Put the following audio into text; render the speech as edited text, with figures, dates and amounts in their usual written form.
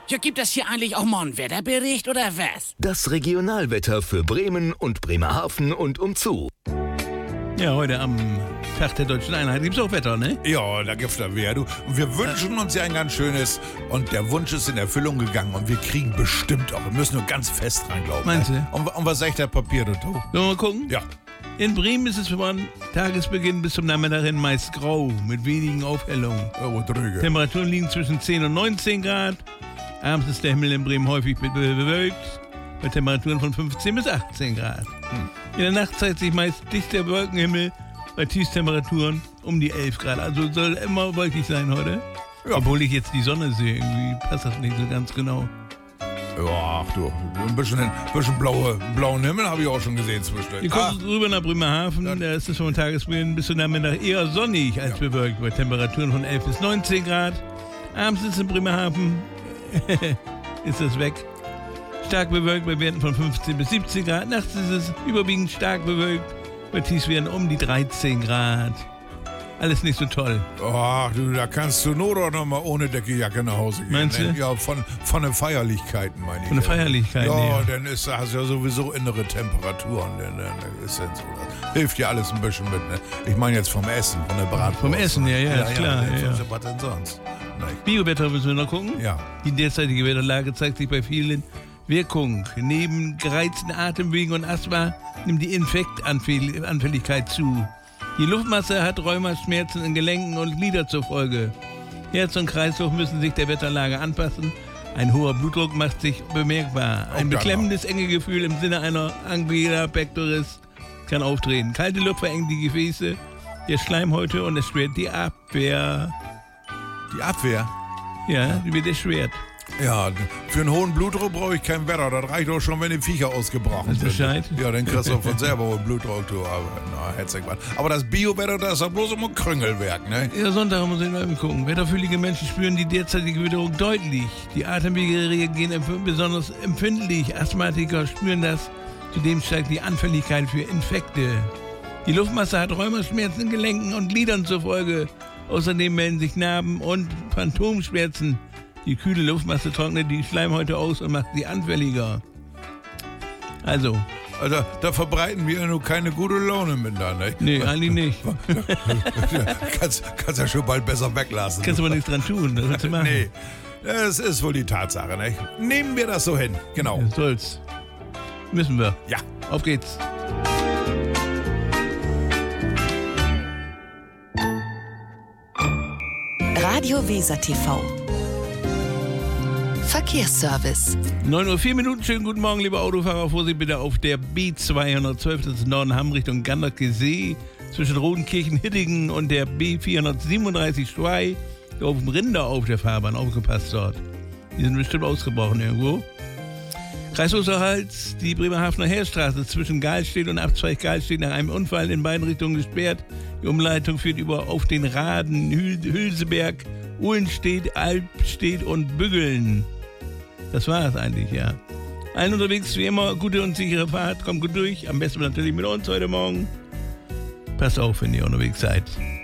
Ja, gibt es hier eigentlich auch mal einen Wetterbericht oder was? Das Regionalwetter für Bremen und Bremerhaven und umzu. Ja, heute am Tag der Deutschen Einheit gibt's auch Wetter, ne? Ja, da gibt's da wieder, du. Und wir wünschen uns ja ein ganz schönes, und der Wunsch ist in Erfüllung gegangen und wir kriegen bestimmt auch. Wir müssen nur ganz fest dran glauben. Meinst ne? Und was sagt der Papier dazu? Sollen wir mal gucken? Ja. In Bremen ist es von Tagesbeginn bis zum Nachmittag hin meist grau, mit wenigen Aufhellungen. Trüge. Temperaturen liegen zwischen 10 und 19 Grad. Abends ist der Himmel in Bremen häufig bewölkt, bei Temperaturen von 15 bis 18 Grad. In der Nacht zeigt sich meist dichter Wolkenhimmel, bei Tiefstemperaturen um die 11 Grad. Also soll immer wolkig sein heute. Ja. Obwohl ich jetzt die Sonne sehe, irgendwie passt das nicht so ganz genau. Ja, ach du, ein bisschen blauen Himmel habe ich auch schon gesehen zwischendurch. Wir gucken rüber nach Bremerhaven, da ist es vom Tagesbeginn bis zum Nachmittag eher sonnig als bewölkt, bei Temperaturen von 11 bis 19 Grad. Abends ist es in Bremerhaven, ist es weg. Stark bewölkt bei Werten von 15 bis 17 Grad. Nachts ist es überwiegend stark bewölkt, bei Tiefstwerten um die 13 Grad. Alles nicht so toll. Ach du, da kannst du nur doch noch mal ohne Deckejacke nach Hause gehen. Meinst ne? du? Ja, von den Feierlichkeiten meine ich. Von der Feierlichkeit, Ja, ja. dann hast du ja sowieso innere Temperaturen. Dann ist dann so. Das hilft dir alles ein bisschen mit. Ne? Ich meine jetzt vom Essen, von der Bratwurst. Vom Essen, ja, ist klar. Ja. Was denn sonst? Nicht? Biowetter müssen wir noch gucken. Ja. Die derzeitige Wetterlage zeigt sich bei vielen Wirkung. Neben gereizten Atemwegen und Asthma nimmt die Infektanfälligkeit zu. Die Luftmasse hat Rheumaschmerzen in Gelenken und Glieder zur Folge. Herz und Kreislauf müssen sich der Wetterlage anpassen. Ein hoher Blutdruck macht sich bemerkbar. Ein beklemmendes Engegefühl im Sinne einer Angina pectoris kann auftreten. Kalte Luft verengt die Gefäße, der Schleimhäute und erschwert die Abwehr. Die Abwehr? Ja, die wird erschwert. Ja, für einen hohen Blutdruck brauche ich kein Wetter. Das reicht auch schon, wenn die Viecher ausgebrochen Ist sind. Bescheid? Ja, dann kriegst du von selber hohen Blutdruck. Du. Aber das Biowetter, das ist ja bloß immer Krüngelwerk, ne? Ja, Sonntag muss ich mal gucken. Wetterfühlige Menschen spüren die derzeitige Witterung deutlich. Die Atemwege reagieren besonders empfindlich. Asthmatiker spüren das. Zudem steigt die Anfälligkeit für Infekte. Die Luftmasse hat Rheumaschmerzen in Gelenken und Gliedern zur Folge. Außerdem melden sich Narben und Phantomschmerzen. Die kühle Luftmasse trocknet die Schleimhäute aus und macht sie anfälliger. Also, da verbreiten wir nur keine gute Laune miteinander. nee, eigentlich nicht. kannst ja schon bald besser weglassen. Kannst aber nichts dran tun. Das willst du machen. Nee, das ist wohl die Tatsache, ne? Nehmen wir das so hin, genau. Ja, soll's. Müssen wir. Ja. Auf geht's. Radio Weser TV. Verkehrsservice. 9:04 Uhr, schönen guten Morgen, liebe Autofahrer. Vorsicht bitte auf der B212, das ist Nordenham Richtung Gandake See, zwischen Rodenkirchen-Hiddingen und der B437 Schwei, auf dem Rinder auf der Fahrbahn, aufgepasst dort. Die sind bestimmt ausgebrochen irgendwo. Kreis Osterholz, die Bremerhavener Heerstraße zwischen Gahlstedt und Abzweig Gahlstedt nach einem Unfall in beiden Richtungen gesperrt. Die Umleitung führt über auf den Raden, Hülseberg, Uhlenstedt, Albstedt und Büggeln. Das war es eigentlich, ja. Allen unterwegs, wie immer, gute und sichere Fahrt. Kommt gut durch. Am besten natürlich mit uns heute Morgen. Passt auf, wenn ihr unterwegs seid.